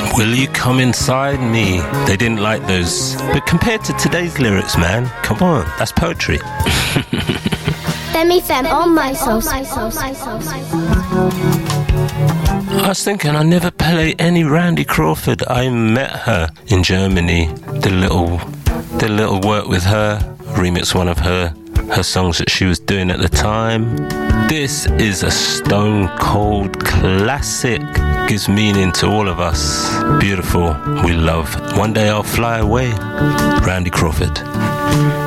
Will you come inside me? They didn't like those. But compared to today's lyrics, man, come on, that's poetry. Femi Fem on my soul. I was thinking I never play any Randy Crawford. I met her in Germany. Did a little work with her, remixed one of her songs that she was doing at the time. This is a stone cold classic. Gives meaning to all of us. Beautiful. We love. One Day I'll Fly Away. Randy Crawford.